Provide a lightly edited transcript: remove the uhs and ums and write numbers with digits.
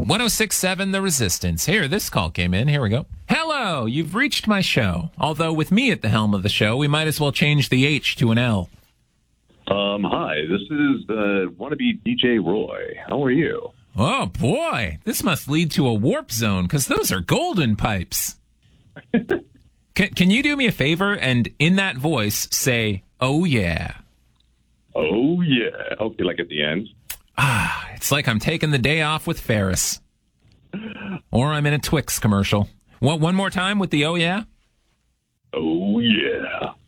1067 The Resistance. Here, this call came in. Here we go. Hello, you've reached my show. Although with me at the helm of the show, we might as well change the H to an L. Hi, this is wannabe DJ Roy. How are you? Oh, boy. This must lead to a warp zone, because those are golden pipes. Can you do me a favor and, in that voice, say, oh, yeah? Oh, yeah. Okay, like at the end? It's like I'm taking the day off with Ferris. Or I'm in a Twix commercial. One more time with the oh, yeah? Oh, yeah.